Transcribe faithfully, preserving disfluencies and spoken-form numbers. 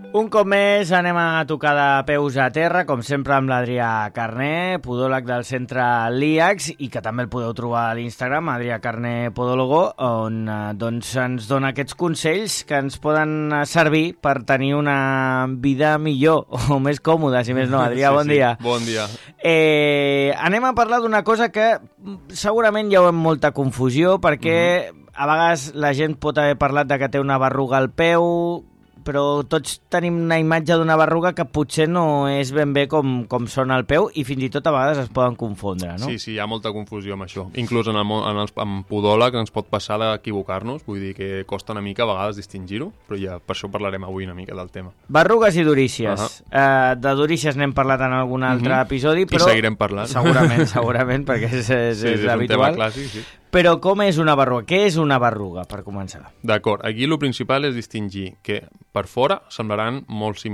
Un cop més anem a tocar de peus a terra, com sempre amb l'Adrià Carné, podòleg del centre l'I A X, i que també el podeu trobar a l'Instagram, Adrià Carné Podólogo, on eh, doncs ens dona aquests consells que ens poden servir per tenir una vida millor o més còmoda, si més no. Adrià, sí, bon sí. dia. Bon dia. Eh, anem a parlar d'una cosa que segurament hi ha molta confusió, perquè mm-hmm. a vegades la gent pot haver parlat de que té una berruga al peu, però tots tenim una imatge d'una berruga que potser no és ben bé com, com sona al peu, i fins i tot a vegades es poden confondre, no? Sí, sí, hi ha molta confusió amb això. Inclús en el, en el en podòleg ens pot passar d'equivocar-nos, vull dir que costa una mica a vegades distingir-ho, però ja per això parlarem avui una mica del tema. Berrugues i durícies. Uh-huh. Uh, de durícies n'hem parlat en algun altre uh-huh. episodi, però... I seguirem parlant. Segurament, segurament, perquè és, és, sí, és, és habitual. un tema clàssic, sí. Però com és una berruga? Què és una berruga, per començar? D'acord, aquí el principal és distingir que per fora semblaran molt similars